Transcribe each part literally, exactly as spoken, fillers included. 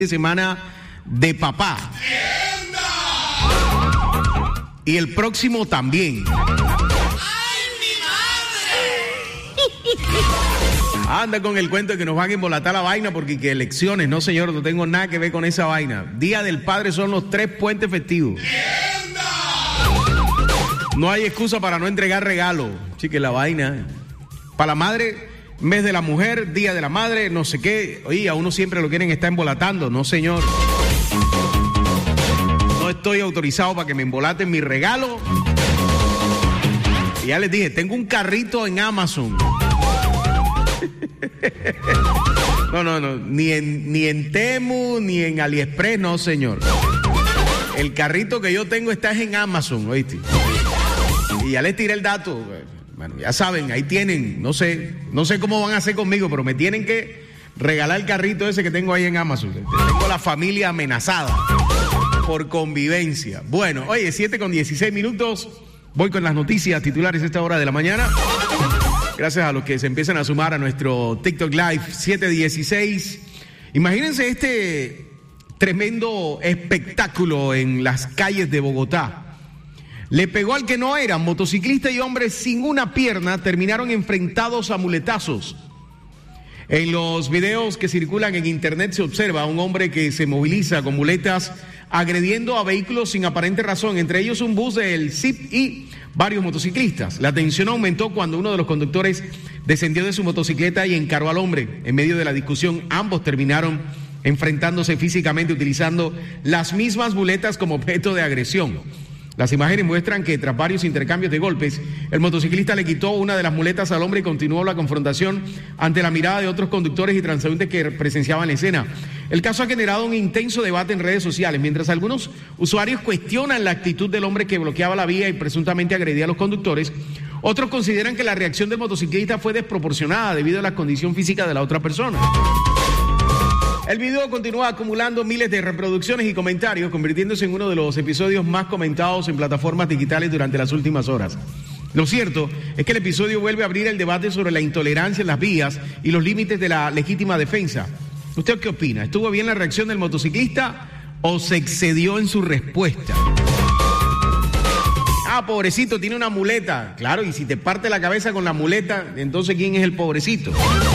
de semana de papá. Y el próximo también. ¡Ay, mi madre! Anda con el cuento de que nos van a embolatar la vaina porque que elecciones, no señor, no tengo nada que ver con esa vaina. Día del Padre son los tres puentes festivos. No hay excusa para no entregar regalo. Sí, que la vaina. Para la madre, mes de la mujer, día de la madre, no sé qué. Oye, a uno siempre lo quieren estar embolatando. No, señor. No estoy autorizado para que me embolaten mi regalo. Y ya les dije, tengo un carrito en Amazon. No, no, no. Ni en, ni en Temu, ni en AliExpress, no, señor. El carrito que yo tengo está en Amazon, ¿oíste? Y ya les tiré el dato. Bueno, ya saben, ahí tienen, no sé, no sé cómo van a hacer conmigo, pero me tienen que regalar el carrito ese que tengo ahí en Amazon. Tengo la familia amenazada por convivencia. Bueno, oye, siete con dieciséis minutos, voy con las noticias titulares a esta hora de la mañana. Gracias a los que se empiezan a sumar a nuestro TikTok Live siete dieciséis. Imagínense este tremendo espectáculo en las calles de Bogotá. Le pegó al que no era. Motociclista y hombre sin una pierna terminaron enfrentados a muletazos. En los videos que circulan en internet se observa a un hombre que se moviliza con muletas agrediendo a vehículos sin aparente razón, entre ellos un bus del S I P y varios motociclistas. La tensión aumentó cuando uno de los conductores descendió de su motocicleta y encaró al hombre. En medio de la discusión, ambos terminaron enfrentándose físicamente utilizando las mismas muletas como objeto de agresión. Las imágenes muestran que tras varios intercambios de golpes, el motociclista le quitó una de las muletas al hombre y continuó la confrontación ante la mirada de otros conductores y transeúntes que presenciaban la escena. El caso ha generado un intenso debate en redes sociales, mientras algunos usuarios cuestionan la actitud del hombre que bloqueaba la vía y presuntamente agredía a los conductores. Otros consideran que la reacción del motociclista fue desproporcionada debido a la condición física de la otra persona. El video continúa acumulando miles de reproducciones y comentarios, convirtiéndose en uno de los episodios más comentados en plataformas digitales durante las últimas horas. Lo cierto es que el episodio vuelve a abrir el debate sobre la intolerancia en las vías y los límites de la legítima defensa. ¿Usted qué opina? ¿Estuvo bien la reacción del motociclista o se excedió en su respuesta? Ah, pobrecito, tiene una muleta. Claro, y si te parte la cabeza con la muleta, entonces ¿quién es el pobrecito?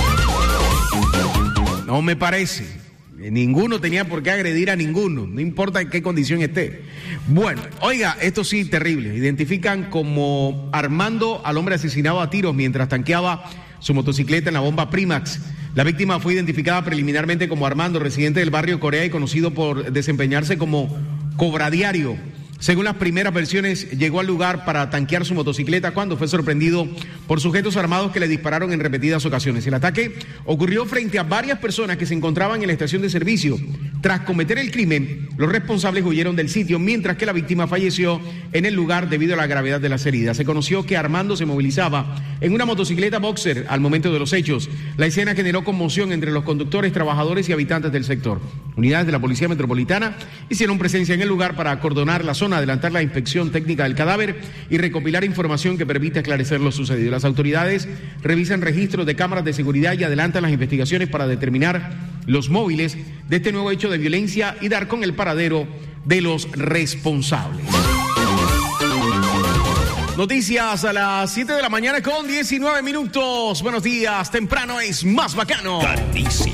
No me parece. Ninguno tenía por qué agredir a ninguno, no importa en qué condición esté. Bueno, oiga, esto sí, terrible. Identifican como Armando al hombre asesinado a tiros mientras tanqueaba su motocicleta en la bomba Primax. La víctima fue identificada preliminarmente como Armando, residente del barrio Corea y conocido por desempeñarse como cobradiario. Según las primeras versiones, llegó al lugar para tanquear su motocicleta cuando fue sorprendido por sujetos armados que le dispararon en repetidas ocasiones. El ataque ocurrió frente a varias personas que se encontraban en la estación de servicio. Tras cometer el crimen, los responsables huyeron del sitio, mientras que la víctima falleció en el lugar debido a la gravedad de las heridas. Se conoció que Armando se movilizaba en una motocicleta boxer al momento de los hechos. La escena generó conmoción entre los conductores, trabajadores y habitantes del sector. Unidades de la Policía Metropolitana hicieron presencia en el lugar para acordonar la zona, adelantar la inspección técnica del cadáver y recopilar información que permita esclarecer lo sucedido. Las autoridades revisan registros de cámaras de seguridad y adelantan las investigaciones para determinar los móviles de este nuevo hecho de violencia y dar con el paradero de los responsables. Noticias a las siete de la mañana con diecinueve minutos. Buenos días, temprano es más bacano. Carnicia.